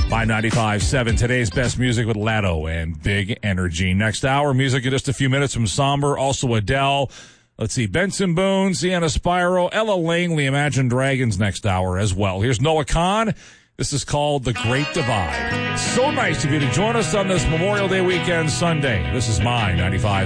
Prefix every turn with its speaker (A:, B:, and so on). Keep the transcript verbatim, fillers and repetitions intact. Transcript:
A: My ninety-five seven, today's best music with Latto and Big Energy. Next hour, music in just a few minutes from Somber, also Adele. Let's see, Benson Boone, Sienna Spyro, Ella Langley, Imagine Dragons next hour as well. Here's Noah Kahn. This is called The Great Divide. So nice of you to join us on this Memorial Day weekend Sunday. This is My ninety-five